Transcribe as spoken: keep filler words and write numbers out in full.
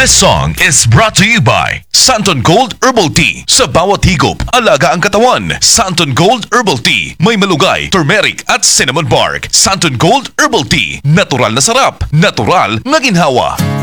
This song is brought to you by Santon Gold Herbal Tea. Sa bawat higop, alaga ang katawan. Santon Gold Herbal Tea. May malugay, turmeric at cinnamon bark. Santon Gold Herbal Tea. Natural na sarap. Natural na ginhawa.